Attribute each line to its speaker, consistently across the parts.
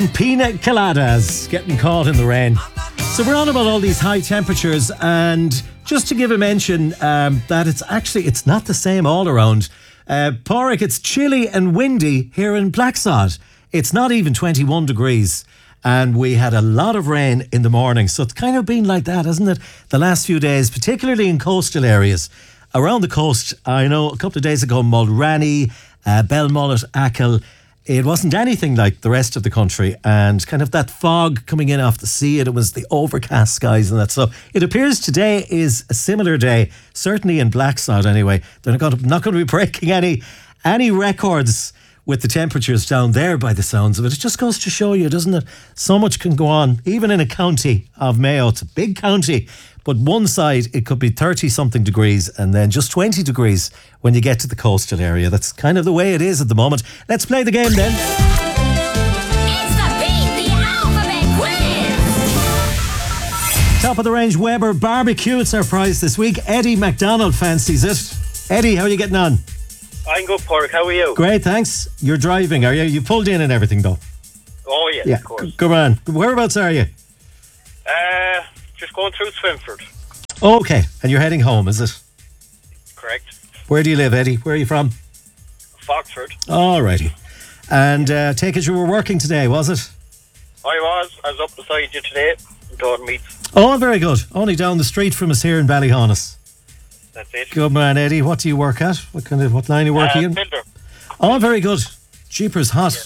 Speaker 1: Pina coladas getting caught in the rain. So we're on about all these high temperatures, and just to give a mention that it's not the same all around. Pádraig, it's chilly and windy here in Blacksod. It's not even 21 degrees, and we had a lot of rain in the morning. So it's kind of been like that, hasn't it, the last few days, particularly in coastal areas. Around the coast, I know a couple of days ago, Mulranny, Belmullet, Achill, it wasn't anything like the rest of the country, and kind of that fog coming in off the sea, and it was the overcast skies and that. So it appears today is a similar day, certainly in Blacksod anyway. They're not going to be breaking any records with the temperatures down there by the sounds of it. It just goes to show you, doesn't it? So much can go on, even in a county of Mayo. It's a big county, but one side it could be 30-something degrees and then just 20 degrees when you get to the coastal area. That's kind of the way it is at the moment. Let's play the game then.
Speaker 2: It's the Beat the Alphabet Quiz!
Speaker 1: Top of the range Weber barbecue. It's our prize this week. Eddie McDonald fancies it. Eddie, how are you getting on?
Speaker 3: I'm good, Pádraig. How are you?
Speaker 1: Great, thanks. You're driving, are you? You pulled in and everything though?
Speaker 3: Oh, yeah, of course.
Speaker 1: Good man. Whereabouts are you?
Speaker 3: Just going through Swinford.
Speaker 1: Okay, and you're heading home, is it?
Speaker 3: Correct.
Speaker 1: Where do you live, Eddie? Where are you from?
Speaker 3: Foxford.
Speaker 1: Alrighty. And take it you were working today, was it?
Speaker 3: I was up beside you today in Gordon Meats.
Speaker 1: Oh, very good. Only down the street from us here in Ballyhonus.
Speaker 3: That's it.
Speaker 1: Good man, Eddie. What do you work at? What line are you working in?
Speaker 3: Builder.
Speaker 1: Oh, very good. Jeepers, hot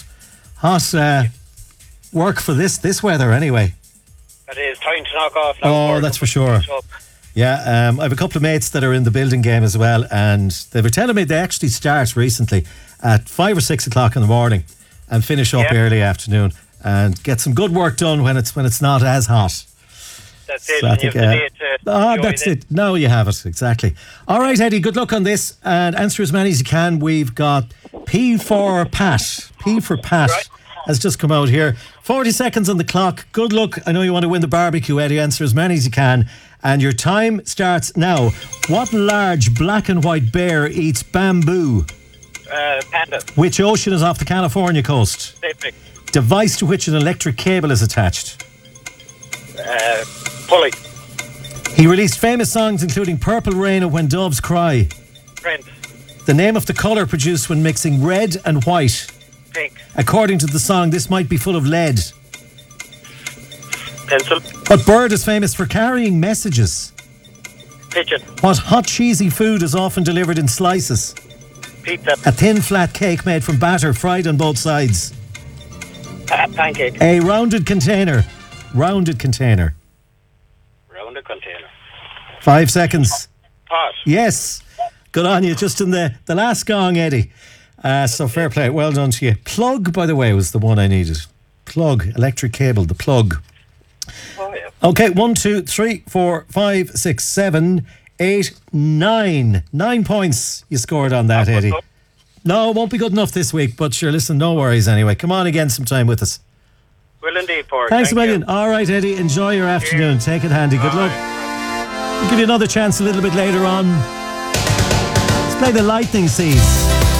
Speaker 1: work for this weather anyway.
Speaker 3: It is time to knock off now.
Speaker 1: Oh,
Speaker 3: Pádraig.
Speaker 1: that's for sure. Yeah, I have a couple of mates that are in the building game as well, and they were telling me they actually start recently at 5 or 6 o'clock in the morning and finish up early afternoon and get some good work done when it's not as hot.
Speaker 3: That's it.
Speaker 1: So I think, that's it. Now you have it, exactly. All right, Eddie, good luck on this and answer as many as you can. We've got P for Pat. P for Pat has just come out here. 40 seconds on the clock. Good luck. I know you want to win the barbecue, Eddie. Answer as many as you can. And your time starts now. What large black and white bear eats bamboo?
Speaker 3: Panda.
Speaker 1: Which ocean is off the California coast?
Speaker 3: Pacific.
Speaker 1: Device to which an electric cable is attached?
Speaker 3: Pulley.
Speaker 1: He released famous songs including Purple Rain and When Doves Cry.
Speaker 3: Trent.
Speaker 1: The name of the colour produced when mixing red and white.
Speaker 3: Pink.
Speaker 1: According to the song, this might be full of lead.
Speaker 3: Pencil.
Speaker 1: What bird is famous for carrying messages?
Speaker 3: Pigeon.
Speaker 1: What hot cheesy food is often delivered in slices?
Speaker 3: Pizza.
Speaker 1: A thin flat cake made from batter fried on both sides.
Speaker 3: Pancake.
Speaker 1: A rounded container. Rounded container.
Speaker 3: Rounded container.
Speaker 1: 5 seconds.
Speaker 3: Pot.
Speaker 1: Yes. Good on you. Just in the last gong, Eddie. So fair play. Well done to you. Plug, by the way, was the one I needed. Plug. Electric cable. The plug.
Speaker 3: Oh, yeah.
Speaker 1: Okay. 1, 2, 3, 4, 5, 6, 7, 8, 9. 9 points you scored on that, Eddie. No, it won't be good enough this week, but sure, listen, no worries anyway. Come on again sometime with us.
Speaker 3: Will indeed, Pádraig.
Speaker 1: Thanks a
Speaker 3: Thank
Speaker 1: million.
Speaker 3: you.
Speaker 1: All right, Eddie. Enjoy your afternoon. Take it handy. Good luck. We'll give you another chance a little bit later on. Let's play the Lightning Seeds.